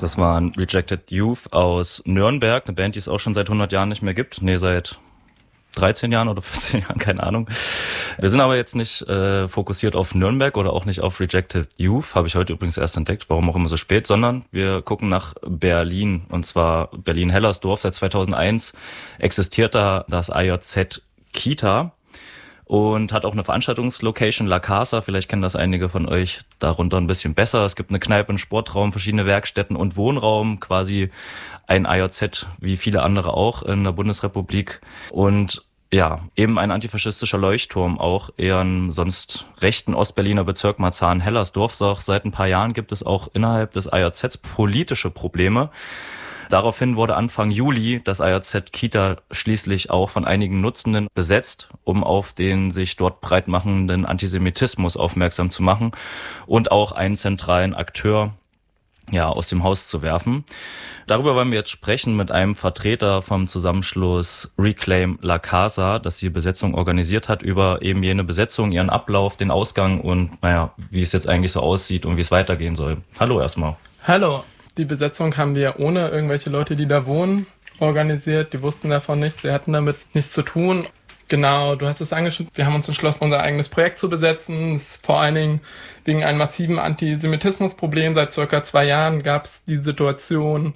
Das waren Rejected Youth aus Nürnberg, eine Band, die es auch schon seit 100 Jahren nicht mehr gibt. Nee, seit 13 Jahren oder 14 Jahren, keine Ahnung. Wir sind aber jetzt nicht fokussiert auf Nürnberg oder auch nicht auf Rejected Youth, habe ich heute übrigens erst entdeckt, warum auch immer so spät, sondern wir gucken nach Berlin, und zwar Berlin-Hellersdorf. Seit 2001 existiert da das AJZ Kita und hat auch eine Veranstaltungslocation, La Casa, vielleicht kennen das einige von euch darunter ein bisschen besser. Es gibt eine Kneipe, einen Sportraum, verschiedene Werkstätten und Wohnraum, quasi ein AJZ wie viele andere auch in der Bundesrepublik. Und ja, eben ein antifaschistischer Leuchtturm, auch eher im sonst rechten Ostberliner Bezirk Marzahn-Hellersdorf. Seit ein paar Jahren gibt es auch innerhalb des AJZs politische Probleme. Daraufhin wurde Anfang Juli das AJZ Kita schließlich auch von einigen Nutzenden besetzt, um auf den sich dort breitmachenden Antisemitismus aufmerksam zu machen und auch einen zentralen Akteur aus dem Haus zu werfen. Darüber wollen wir jetzt sprechen mit einem Vertreter vom Zusammenschluss Reclaim La Casa, das die Besetzung organisiert hat, über eben jene Besetzung, ihren Ablauf, den Ausgang und wie es jetzt eigentlich so aussieht und wie es weitergehen soll. Hallo erstmal. Hallo. Die Besetzung haben wir ohne irgendwelche Leute, die da wohnen, organisiert. Die wussten davon nichts, sie hatten damit nichts zu tun. Genau, du hast es angeschnitten. Wir haben uns entschlossen, unser eigenes Projekt zu besetzen. Das ist vor allen Dingen wegen einem massiven Antisemitismusproblem. Seit circa 2 Jahren gab es die Situation,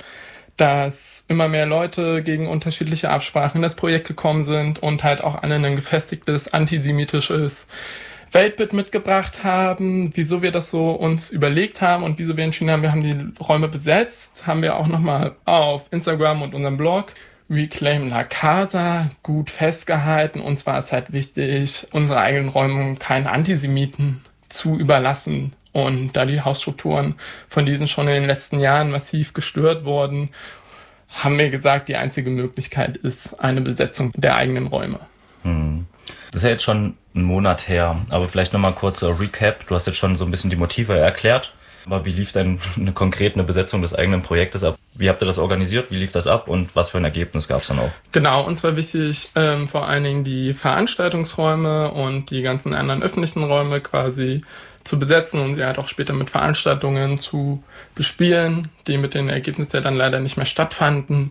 dass immer mehr Leute gegen unterschiedliche Absprachen in das Projekt gekommen sind und halt auch alle ein gefestigtes antisemitisches Weltbild mitgebracht haben. Wieso wir das so uns überlegt haben und wieso wir entschieden haben, wir haben die Räume besetzt, haben wir auch nochmal auf Instagram und unserem Blog Reclaim La Casa gut festgehalten. Uns war es halt wichtig, unsere eigenen Räume keinen Antisemiten zu überlassen. Und da die Hausstrukturen von diesen schon in den letzten Jahren massiv gestört wurden, haben wir gesagt, die einzige Möglichkeit ist eine Besetzung der eigenen Räume. Das ist ja jetzt schon einen Monat her, aber vielleicht nochmal kurzer Recap. Du hast jetzt schon so ein bisschen die Motive erklärt, aber wie lief denn eine Besetzung des eigenen Projektes ab? Wie habt ihr das organisiert? Wie lief das ab und was für ein Ergebnis gab es dann auch? Genau, uns war wichtig, vor allen Dingen die Veranstaltungsräume und die ganzen anderen öffentlichen Räume quasi zu besetzen und sie halt auch später mit Veranstaltungen zu bespielen, die mit den Ergebnissen dann leider nicht mehr stattfanden.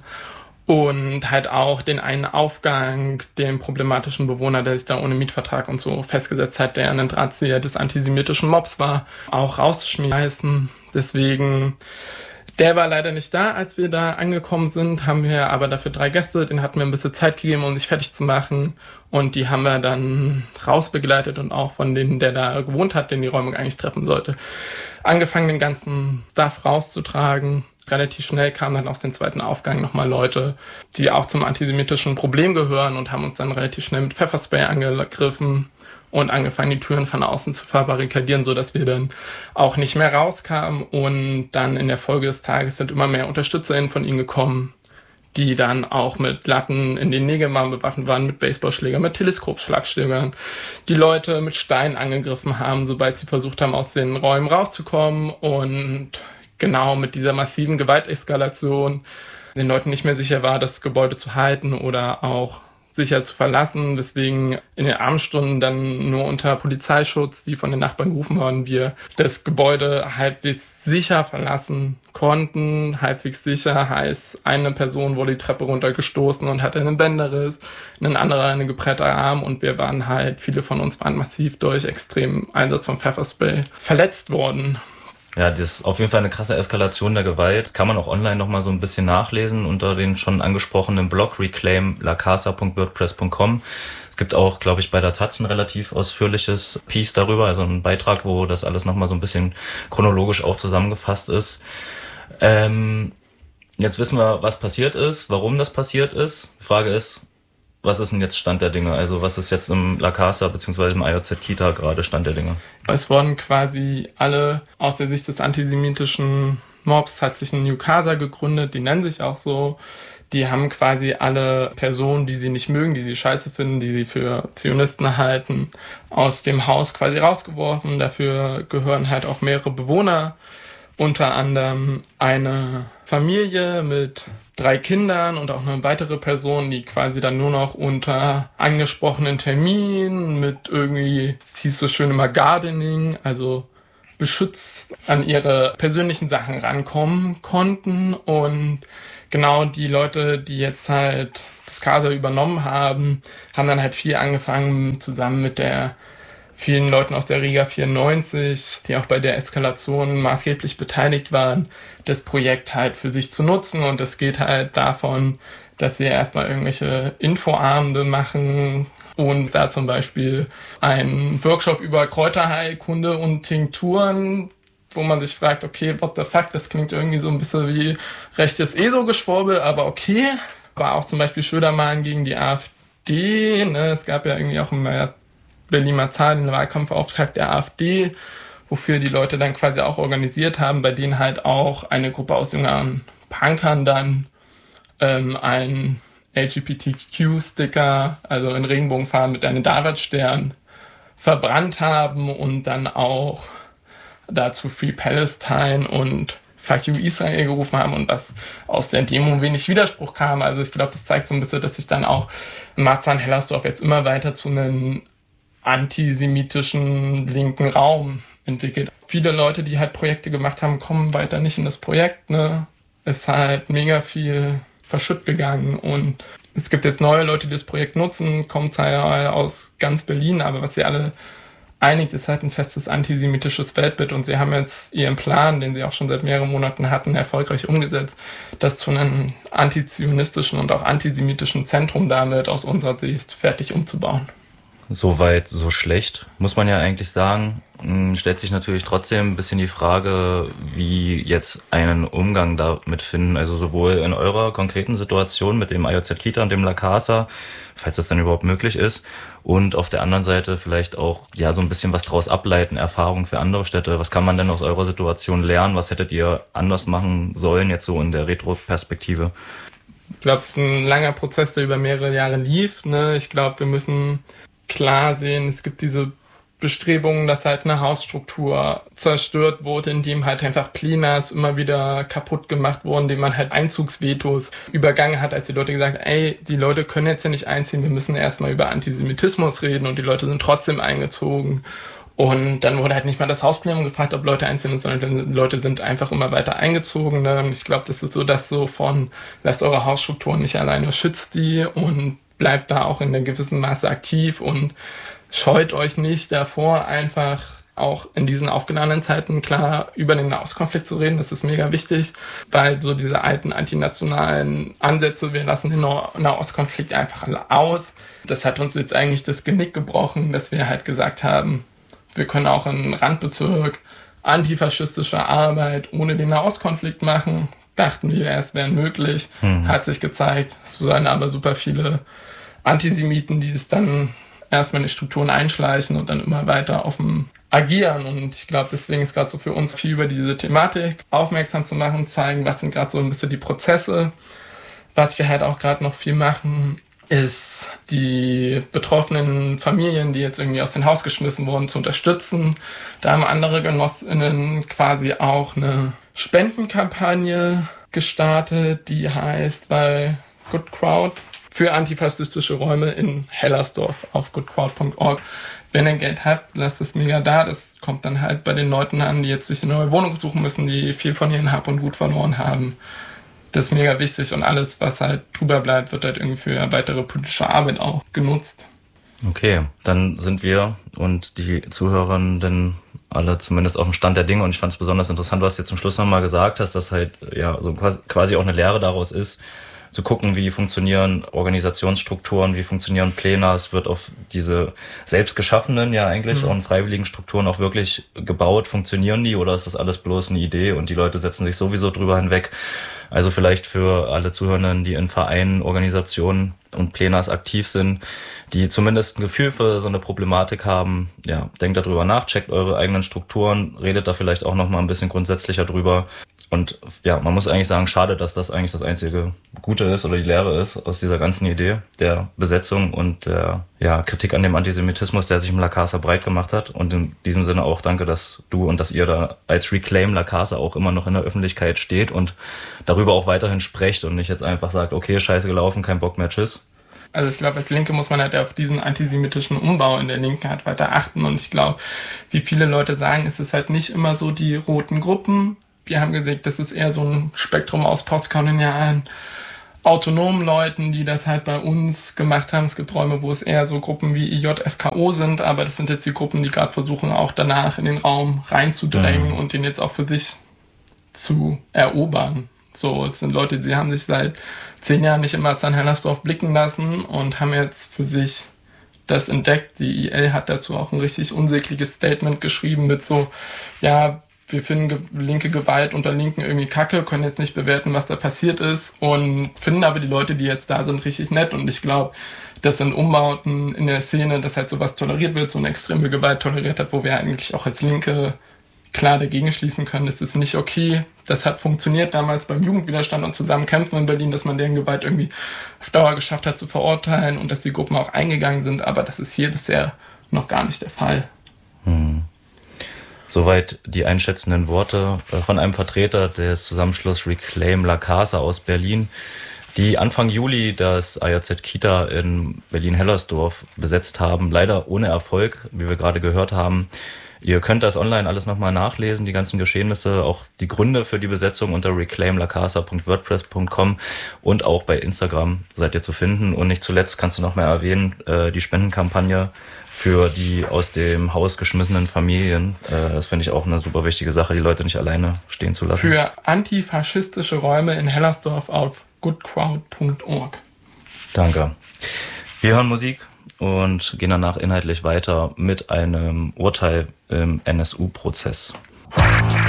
Und halt auch den einen Aufgang, den problematischen Bewohner, der sich da ohne Mietvertrag und so festgesetzt hat, der ein Drahtzieher des antisemitischen Mobs war, auch rauszuschmeißen. Deswegen, der war leider nicht da, als wir da angekommen sind, haben wir aber dafür 3 Gäste, denen hatten wir ein bisschen Zeit gegeben, um sich fertig zu machen. Und die haben wir dann rausbegleitet und auch von denen, der da gewohnt hat, den die Räumung eigentlich treffen sollte, angefangen, den ganzen Stuff rauszutragen. Relativ schnell kamen dann aus dem zweiten Aufgang nochmal Leute, die auch zum antisemitischen Problem gehören und haben uns dann relativ schnell mit Pfefferspray angegriffen und angefangen, die Türen von außen zu verbarrikadieren, sodass wir dann auch nicht mehr rauskamen. Und dann in der Folge des Tages sind immer mehr UnterstützerInnen von ihnen gekommen, die dann auch mit Latten in den Nägeln bewaffnet waren, mit Baseballschlägern, mit Teleskopschlagschlägern, die Leute mit Steinen angegriffen haben, sobald sie versucht haben, aus den Räumen rauszukommen. Und genau mit dieser massiven Gewalteskalation den Leuten nicht mehr sicher war, das Gebäude zu halten oder auch sicher zu verlassen. Deswegen in den Abendstunden dann nur unter Polizeischutz, die von den Nachbarn gerufen wurden, wir das Gebäude halbwegs sicher verlassen konnten. Halbwegs sicher heißt, eine Person wurde die Treppe runtergestoßen und hatte einen Bänderriss, ein anderer einen geprellten Arm und viele von uns waren massiv durch extremen Einsatz von Pfefferspray verletzt worden. Ja, das ist auf jeden Fall eine krasse Eskalation der Gewalt. Kann man auch online nochmal so ein bisschen nachlesen unter den schon angesprochenen Blog reclaimlacasa.wordpress.com. Es gibt auch, glaube ich, bei der Taz ein relativ ausführliches Piece darüber, also ein Beitrag, wo das alles nochmal so ein bisschen chronologisch auch zusammengefasst ist. Jetzt wissen wir, was passiert ist, warum das passiert ist. Die Frage ist, was ist denn jetzt Stand der Dinge? Also was ist jetzt im La Casa bzw. im AJZ Kita gerade Stand der Dinge? Es wurden quasi alle aus der Sicht des antisemitischen Mobs, hat sich ein New Casa gegründet, die nennen sich auch so. Die haben quasi alle Personen, die sie nicht mögen, die sie scheiße finden, die sie für Zionisten halten, aus dem Haus quasi rausgeworfen. Dafür gehören halt auch mehrere Bewohner, unter anderem eine Familie mit 3 Kindern und auch eine weitere Person, die quasi dann nur noch unter angesprochenen Terminen mit irgendwie, es hieß so schön immer Gardening, also beschützt an ihre persönlichen Sachen rankommen konnten. Und genau die Leute, die jetzt halt das Casa übernommen haben, haben dann halt viel angefangen, zusammen mit vielen Leuten aus der Riga 94, die auch bei der Eskalation maßgeblich beteiligt waren, das Projekt halt für sich zu nutzen. Und es geht halt davon, dass sie erstmal irgendwelche Infoabende machen und da zum Beispiel einen Workshop über Kräuterheilkunde und Tinkturen, wo man sich fragt, okay, what the fuck, das klingt irgendwie so ein bisschen wie rechtes ESO-Geschwurbel, aber okay. Aber auch zum Beispiel Schödermalen gegen die AfD, ne? Es gab ja irgendwie auch im Berliner Zahl den Wahlkampfauftrag der AfD, wofür die Leute dann quasi auch organisiert haben, bei denen halt auch eine Gruppe aus jüngeren Punkern dann ein LGBTQ-Sticker, also in Regenbogenfarben mit einem Davidstern, verbrannt haben und dann auch dazu Free Palestine und Fuck you Israel gerufen haben und was aus der Demo wenig Widerspruch kam. Also ich glaube, das zeigt so ein bisschen, dass sich dann auch Marzahn-Hellersdorf jetzt immer weiter zu einem antisemitischen linken Raum entwickelt. Viele Leute, die halt Projekte gemacht haben, kommen weiter nicht in das Projekt, ne? Ist halt mega viel verschütt gegangen und es gibt jetzt neue Leute, die das Projekt nutzen, kommen zwar aus ganz Berlin, aber was sie alle einigt, ist halt ein festes antisemitisches Weltbild und sie haben jetzt ihren Plan, den sie auch schon seit mehreren Monaten hatten, erfolgreich umgesetzt, das zu einem antizionistischen und auch antisemitischen Zentrum damit aus unserer Sicht fertig umzubauen. Soweit, so schlecht, muss man ja eigentlich sagen. Stellt sich natürlich trotzdem ein bisschen die Frage, wie jetzt einen Umgang damit finden, also sowohl in eurer konkreten Situation mit dem IOZ Kita und dem La Casa, falls das dann überhaupt möglich ist, und auf der anderen Seite vielleicht auch ja so ein bisschen was draus ableiten, Erfahrungen für andere Städte. Was kann man denn aus eurer Situation lernen? Was hättet ihr anders machen sollen, jetzt so in der Retro-Perspektive? Ich glaube, es ist ein langer Prozess, der über mehrere Jahre lief, ne? Ich glaube, wir müssen klar sehen, es gibt diese Bestrebungen, dass halt eine Hausstruktur zerstört wurde, indem halt einfach Plenas immer wieder kaputt gemacht wurden, indem man halt Einzugsvetos übergangen hat, als die Leute gesagt haben, ey, die Leute können jetzt ja nicht einziehen, wir müssen erstmal über Antisemitismus reden und die Leute sind trotzdem eingezogen. Und dann wurde halt nicht mal das Hausplenum gefragt, ob Leute einziehen, sondern die Leute sind einfach immer weiter eingezogen. Ne? Und ich glaube, das ist so das so von, lasst eure Hausstruktur nicht alleine, schützt die und bleibt da auch in einem gewissen Maße aktiv und scheut euch nicht davor, einfach auch in diesen aufgeladenen Zeiten klar über den Nahostkonflikt zu reden. Das ist mega wichtig, weil so diese alten antinationalen Ansätze, wir lassen den Nahostkonflikt einfach alle aus. Das hat uns jetzt eigentlich das Genick gebrochen, dass wir halt gesagt haben, wir können auch in Randbezirk antifaschistische Arbeit ohne den Nahostkonflikt machen. Dachten wir, es wäre möglich, hat sich gezeigt. Es waren aber super viele Antisemiten, die es dann erstmal in die Strukturen einschleichen und dann immer weiter offen agieren. Und ich glaube, deswegen ist gerade so für uns viel über diese Thematik aufmerksam zu machen, zeigen, was sind gerade so ein bisschen die Prozesse. Was wir halt auch gerade noch viel machen, ist die betroffenen Familien, die jetzt irgendwie aus dem Haus geschmissen wurden, zu unterstützen. Da haben andere GenossInnen quasi auch eine Spendenkampagne gestartet, die heißt bei Good Crowd für antifaschistische Räume in Hellersdorf auf goodcrowd.org. Wenn ihr Geld habt, lasst es mega da. Das kommt dann halt bei den Leuten an, die jetzt sich eine neue Wohnung suchen müssen, die viel von ihren Hab und Gut verloren haben. Das ist mega wichtig und alles, was halt drüber bleibt, wird halt irgendwie für weitere politische Arbeit auch genutzt. Okay, dann sind wir und die Zuhörenden alle zumindest auf dem Stand der Dinge und ich fand es besonders interessant, was du jetzt zum Schluss nochmal gesagt hast, dass halt ja so quasi auch eine Lehre daraus ist, zu gucken, wie funktionieren Organisationsstrukturen, wie funktionieren Pläne. Es wird auf diese selbst geschaffenen, ja eigentlich auch freiwilligen Strukturen auch wirklich gebaut. Funktionieren die oder ist das alles bloß eine Idee und die Leute setzen sich sowieso drüber hinweg? Also vielleicht für alle Zuhörenden, die in Vereinen, Organisationen und Plenas aktiv sind, die zumindest ein Gefühl für so eine Problematik haben, ja, denkt darüber nach, checkt eure eigenen Strukturen, redet da vielleicht auch nochmal ein bisschen grundsätzlicher drüber. Und ja, man muss eigentlich sagen, schade, dass das eigentlich das einzige Gute ist oder die Lehre ist aus dieser ganzen Idee der Besetzung und der Kritik an dem Antisemitismus, der sich im La Casa breit gemacht hat. Und in diesem Sinne auch danke, dass du und dass ihr da als Reclaim La Casa auch immer noch in der Öffentlichkeit steht und darüber auch weiterhin sprecht und nicht jetzt einfach sagt, okay, scheiße gelaufen, kein Bock mehr, tschüss. Also ich glaube, als Linke muss man halt auf diesen antisemitischen Umbau in der Linken halt weiter achten. Und ich glaube, wie viele Leute sagen, ist es halt nicht immer so die roten Gruppen. Wir haben gesagt, das ist eher so ein Spektrum aus postkolonialen, autonomen Leuten, die das halt bei uns gemacht haben. Es gibt Räume, wo es eher so Gruppen wie IJFKO sind, aber das sind jetzt die Gruppen, die gerade versuchen, auch danach in den Raum reinzudrängen und den jetzt auch für sich zu erobern. So, es sind Leute, die haben sich seit 10 Jahren nicht immer als an Hellersdorf blicken lassen und haben jetzt für sich das entdeckt. Die IL hat dazu auch ein richtig unsägliches Statement geschrieben mit so, ja, wir finden linke Gewalt unter Linken irgendwie kacke, können jetzt nicht bewerten, was da passiert ist und finden aber die Leute, die jetzt da sind, richtig nett. Und ich glaube, das sind Umbauten in der Szene, dass halt sowas toleriert wird, so eine extreme Gewalt toleriert hat, wo wir eigentlich auch als Linke klar dagegen schließen können, das ist nicht okay. Das hat funktioniert damals beim Jugendwiderstand und Zusammenkämpfen in Berlin, dass man deren Gewalt irgendwie auf Dauer geschafft hat zu verurteilen und dass die Gruppen auch eingegangen sind, aber das ist hier bisher noch gar nicht der Fall. Soweit die einschätzenden Worte von einem Vertreter des Zusammenschlusses Reclaim La Casa aus Berlin, die Anfang Juli das AJZ Kita in Berlin-Hellersdorf besetzt haben. Leider ohne Erfolg, wie wir gerade gehört haben. Ihr könnt das online alles nochmal nachlesen, die ganzen Geschehnisse, auch die Gründe für die Besetzung unter reclaimlacasa.wordpress.com und auch bei Instagram seid ihr zu finden. Und nicht zuletzt kannst du noch mal erwähnen, die Spendenkampagne für die aus dem Haus geschmissenen Familien. Das finde ich auch eine super wichtige Sache, die Leute nicht alleine stehen zu lassen. Für antifaschistische Räume in Hellersdorf auf goodcrowd.org. Danke. Wir hören Musik und gehen danach inhaltlich weiter mit einem Urteil im NSU-Prozess.